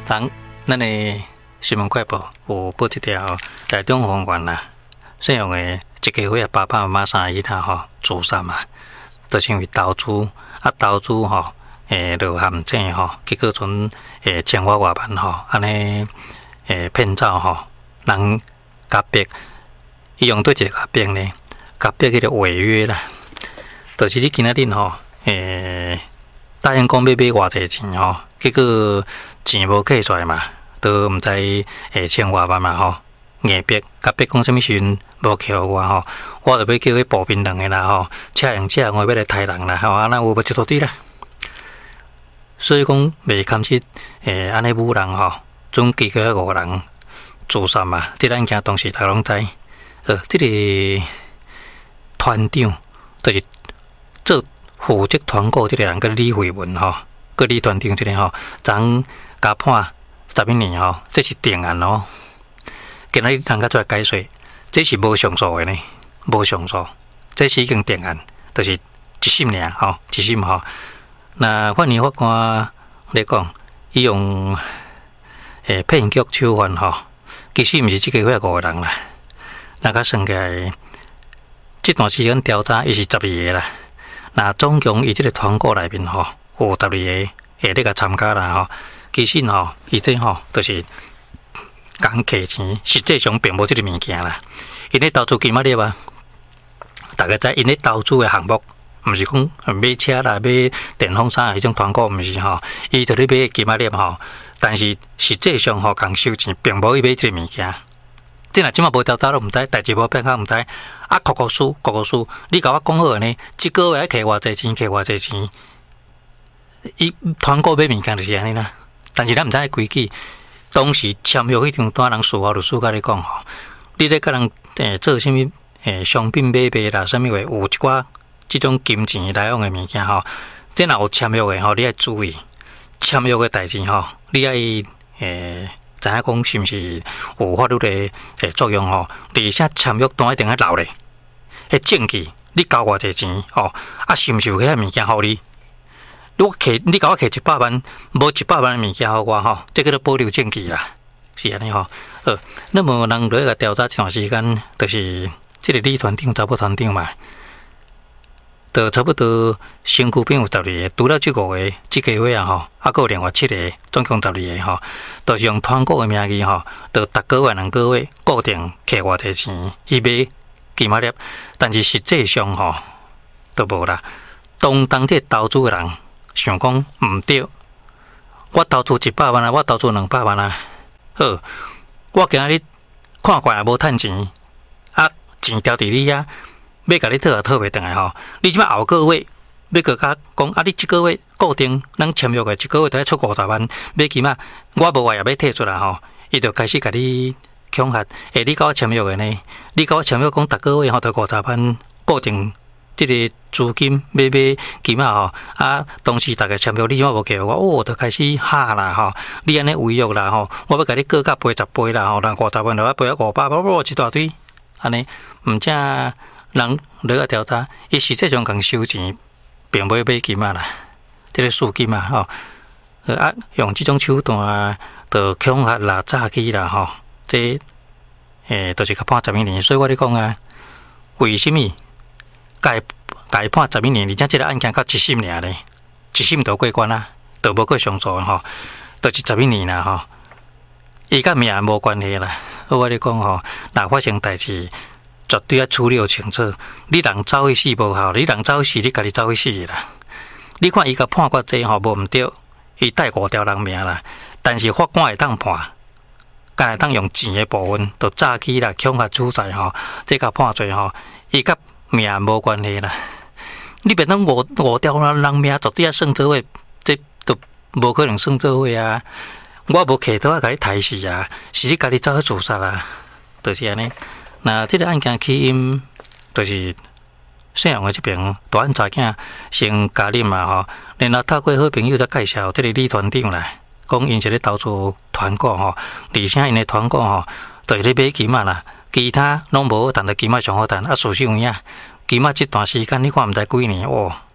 咱的新闻快报有报一条台中丰原啦，姓杨的一家伙爸爸妈妈3个囡自杀嘛，就是因为投资投资落陷阱结果存千外万安尼骗走人甲逼，伊用对一个甲逼呢，甲逼迄个违约啦，就是你今仔日答应讲要买偌济钱结果钱无寄出来嘛，都毋知千外万嘛硬逼，甲逼讲什么时阵无去互我我就要叫迄步兵两个啦车用车我要来杀人啦安那有无一大堆啦，所以讲袂堪去安尼武人总计个5人自杀嘛，这个案件当时大家拢知，这个团长就是做负责团购这个人，叫李慧文个李团长这个昨加判11年这是定案今日人家出来解说，这是无上诉的呢，无上诉，这是已经定案，就是一审尔一审那法院法官来讲，伊用骗局手法其实毋是这个伙5个人啦，那甲算起来，这段时间调查伊是12个啦。那总共伊这个团购内面有12个会咧甲参加啦其实伊这就是讲客钱，实际上并无这个物件啦。因咧投资金仔粒大家知因咧投资的项目，毋是讲买车啦、买电风扇迄种团购，毋是伊就咧买金仔粒但是实际上共收钱，并无去买这个物件。即若即马无调查都毋知，代志无变较毋知。国国书，你甲我讲好呢？即个月要摕偌济钱，摕偌济钱。伊团购买物件就是安尼啦。但是咱毋知规矩。当时签约迄张单，人事后律师甲你讲你咧甲人做啥物商品买卖啦，啥物话有一寡即种金钱来往的物件即若有签约的你要注意签约的代志你要知影讲是毋是有法律的作用而且签约单一定要留咧，迄证据你交偌济钱是毋是有遐物件互你？你甲我摕100万，无100万的物件互我这个都保留证据啦，是安尼那么人落来调查这段时间，就是这个李团长、查某团长嘛，就差不多身躯边有12个，除了这5个，这个月还有另外7个，总共12个都是用团购的名义就逐个月、2个月固定摕偌济钱去买金仔粒，但是实际上都无啦。当这投资的人想讲毋对，我投资100万我投资200万好，我今日看惯也无趁钱，钱掉伫你要甲你讨也讨袂转来你即摆后个月要甲讲你即个月固定咱签约的一个月都要出50万买金仔，我无话也要摕出来伊就开始甲你恐吓，你甲我签约的呢？你甲我签约讲逐个月都50万固定这个资金买金仔当时大家签约，你怎么无给我？就开始吓啦你安尼违约啦我要甲你过甲80倍啦那50万就要赔500，一大堆安尼，毋正人落来调查，伊实际上共收钱，并无买金仔啦，这个赎金用这种手段就恐吓啦、诈欺啦这就是甲判11年，所以我咧讲为什么？该判11年，而且这个案件到1审尔咧，1审都过关都无过上诉就是11年啦伊甲命无关系啦。我咧讲若发生代志，绝对要处理清楚。你人走去死无效，你人走去死，你家己走去死啦。你看伊甲判决这无毋对，伊带5条人命啦，但是法官会当判，敢会当用钱的部分，就诈欺啦、恐吓主宰这甲判罪伊甲命无关系啦，你变成5条人命绝对要算做伙，这都无可能算做伙我无客套甲你刣死是你家己走去自杀啦，就是安尼。那这个案件起因就是姓杨的这边大案查囝先加入嘛然后透过好朋友才介绍这个李团长啦，讲因是咧投资团购而且因的团购就是咧买金仔啦。其他拢无好谈，金仔上好谈。事实有影，金仔这段时间你看毋知几年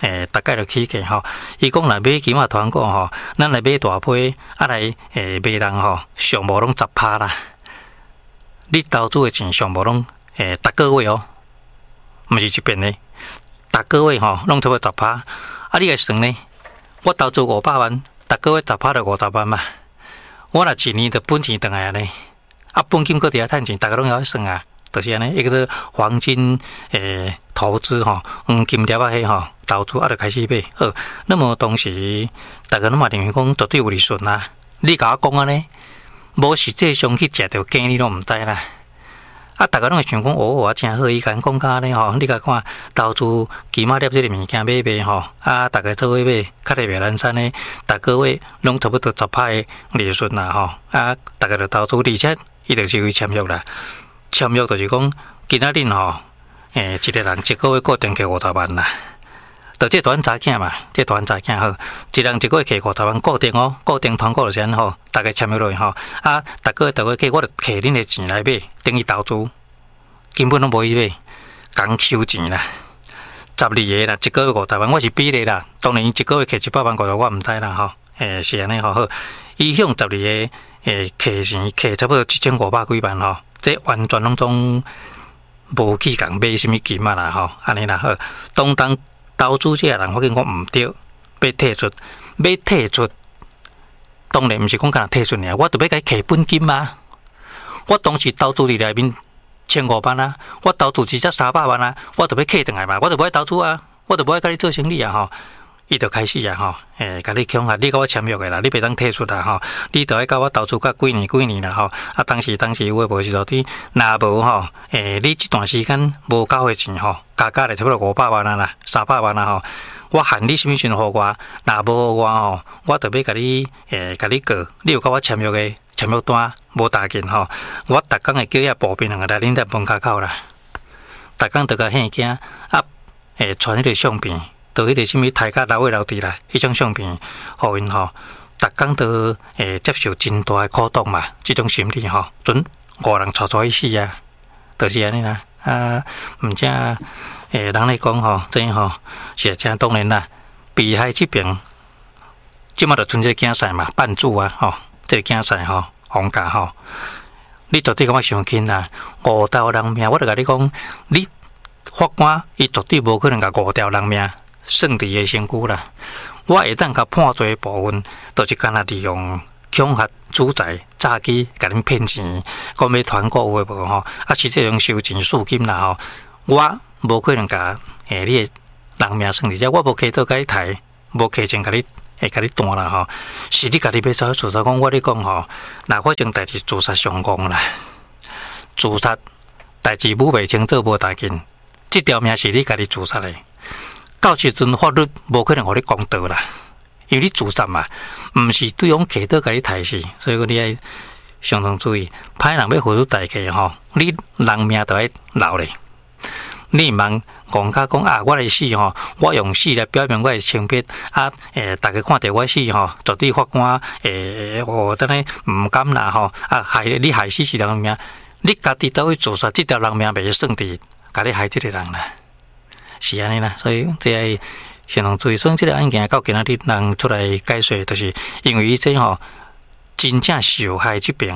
大概就起价吼。伊讲来买金马团购吼，咱来买大批，来卖人吼，上无拢10%啦。你投资的钱上无拢逐个月哦，毋是一遍的，逐个月吼拢差不多10%。你来算呢？我投资500万，逐个月10%就50万嘛。我若一年的本钱转来安尼，本金搁伫遐趁钱，逐个拢会晓算啊。就是安尼，一个是黄金投资吼，黄金粒迄吼投资就开始买。那么当时大家拢嘛认为讲绝对有利润啦。你甲我讲安尼，无实际上去食着羹，你拢毋知啦。大家拢会想讲，我真好，伊甲讲甲安尼吼，你甲看投资金马粒即个物件买吼，大家做伙买，较特别咱山呢，逐个月拢差不多10%的利润啦吼，大家就投资，而且伊就是有签约啦。签约就是讲，今仔日吼，一个人一个月固定摕50万啦。就这大仔囝嘛，这大仔囝好，一人一个月摕50万固定哦，固定团购就是安吼，大家签约落去吼，逐个月我就摕恁的钱来买，等于投资，根本拢无去买，讲收钱啦。12个啦，一个月50万，我是比例啦，当然一个月摕100万50万，我毋知啦吼，是安尼吼好，伊向12个摕钱摕差不多1500几万吼。这完全拢总无去共买什么金啊啦吼，安尼啦好。当投资这人，我跟我毋对，要退出，当然毋是讲干退出尔，我着要甲伊摕本金嘛。我当时投资伫内面1500万啊，我投资只300万啊，我着要摕转来嘛，我着无爱投资啊，我着无爱甲你做生意啊吼。伊就开始啊吼，甲你强啊，你甲我签约的啦，你袂当退出啦吼，你着爱甲我投资甲几年啦吼，当时有诶无是到底，若无吼，你这段时间无交的钱吼，加咧差不多500万啊啦，300万啊吼，我限你什么时阵互我，若无互我吼，我着要甲你过，你有甲我签约的签约单无大件吼，我逐工会叫遐保镖人来恁在门口口啦，逐工着甲现惊传迄个相片。到迄个什么台甲楼的楼底啦，迄种相片，互因吼，逐工都接受真大的苦痛嘛，即种心理吼，准5人娶去死啊，就是安尼啦。毋正人来讲吼，这吼是真当然啦。碧海这边，即马就剩这竞赛嘛，办主啊吼，这个竞赛吼，皇家吼，你绝对感觉伤轻啦，5条人命，我就甲你讲，你法官伊绝对无可能甲5条人命。算伫诶身躯啦，我会当甲判罪部分，就是干那利用恐吓、主宰、诈欺，甲恁骗钱，讲要团购有诶无吼？实际上收钱赎金啦吼，我无可能甲你诶人命算，而且我无摕到甲你刣，无摕钱甲你断啦吼，是你家己要走去自杀讲，我咧讲吼，若发生代志自杀上讲啦，自杀代志舞袂清做无大件，即条命是你家己自杀诶。到时阵法律无可能互你公道啦，因为你自杀嘛，毋是对方摕刀甲你刣死，所以你爱相当注意，歹人要付出代价吼，你人命就要留咧。你毋通讲甲讲我来死吼，我用死来表明我的清白大家看到我死吼，绝对法官等下毋敢啦吼，你害死一条命，你家己走去自杀，这条人命袂算伫，甲你害这个人啦。是安尼啦，所以这个相当注意。所以这个案件到今仔日人出来解说，就是因为伊这吼真正受害这边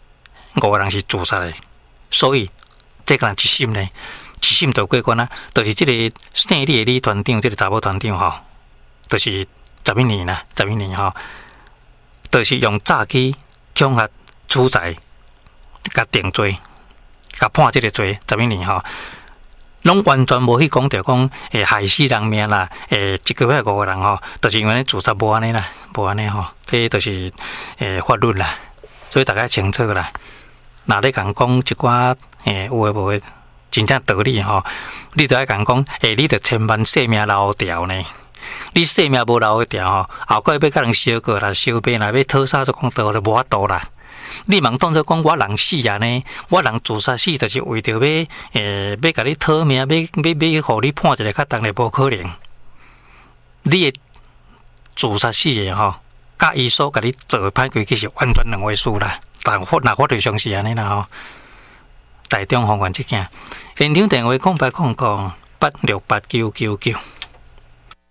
5个人是自杀的，所以这个人一审呢，一审就过关啦。就是这个胜利的女团长，这个查某团长吼，就是11年啦，11年吼，就是用诈欺、恐吓、处宰，甲定罪，甲判这个罪11年吼。拢完全无去讲着讲，害死人命啦，一个月5个人吼，就是因为自杀无安尼啦，无安尼吼，这就是法律啦，所以大家清楚啦。若咧共讲一寡有诶无诶，真正道理吼，你着爱共讲，你着千万性命留条呢。你性命无留条吼，后摆要甲人相过啦、相变啦，要讨啥就讲道就无法度啦。你茫当作讲我人死啊呢？我人自杀死，就是为着要甲你讨命，要互你判一个较重的，无可能。你的自杀死的吼，甲伊所甲你做的歹规矩是完全两回事啦。但法律上是安尼啦吼。台中法院这件，现场电话0809868999。